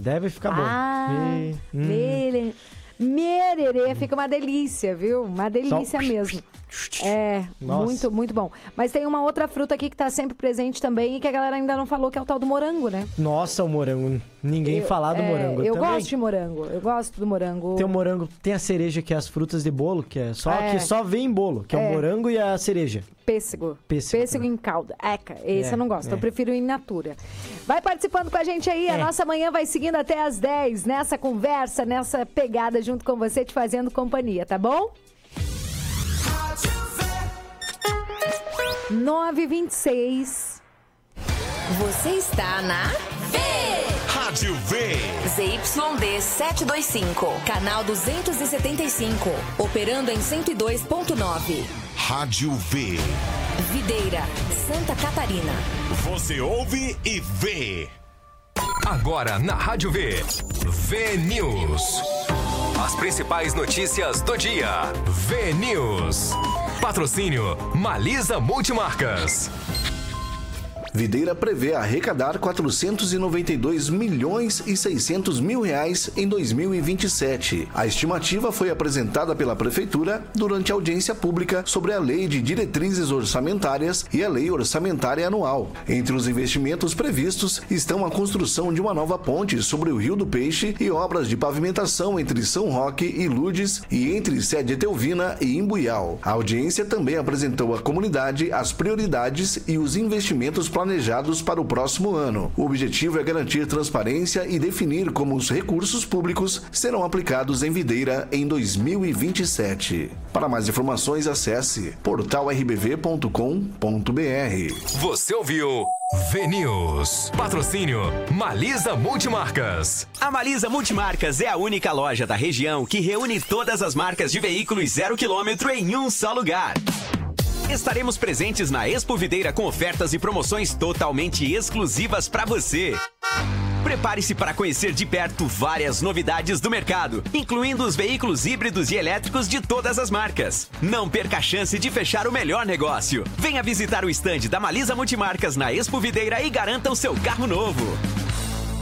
Deve ficar bom. Mererê, fica uma delícia, viu? Uma delícia mesmo. Nossa. Muito, muito bom. Mas tem uma outra fruta aqui que tá sempre presente também e que a galera ainda não falou, que é o tal do morango, né? Nossa, o morango. Ninguém falar do morango. Eu também. gosto de morango. Eu gosto do morango. Tem o morango, tem a cereja, que é as frutas de bolo, que é que só vem em bolo, que é o morango e a cereja. Pêssego em calda. Esse eu não gosto. Eu prefiro in natura. Vai participando com a gente aí. A nossa manhã vai seguindo até às 10 nessa conversa, nessa pegada junto com você, te fazendo companhia, tá bom? 9h26. Você está na Rádio V. ZYD 725, canal 275, operando em 102.9. Rádio V. Videira, Santa Catarina. Você ouve e vê. Agora na Rádio V. V News. As principais notícias do dia. V News. Patrocínio Malisa Multimarcas. Videira prevê arrecadar 492 milhões e 600 mil reais em 2027. A estimativa foi apresentada pela Prefeitura durante a audiência pública sobre a Lei de Diretrizes Orçamentárias e a Lei Orçamentária Anual. Entre os investimentos previstos estão a construção de uma nova ponte sobre o Rio do Peixe e obras de pavimentação entre São Roque e Ludes e entre Sede Etelvina e Imbuial. A audiência também apresentou à comunidade as prioridades e os investimentos planejados para o próximo ano. O objetivo é garantir transparência e definir como os recursos públicos serão aplicados em Videira em 2027. Para mais informações, acesse portalrbv.com.br. Você ouviu V News. Patrocínio Malisa Multimarcas. A Malisa Multimarcas é a única loja da região que reúne todas as marcas de veículos 0 km em um só lugar. Estaremos presentes na Expo Videira com ofertas e promoções totalmente exclusivas para você. Prepare-se para conhecer de perto várias novidades do mercado, incluindo os veículos híbridos e elétricos de todas as marcas. Não perca a chance de fechar o melhor negócio. Venha visitar o estande da Malisa Multimarcas na Expo Videira e garanta o seu carro novo.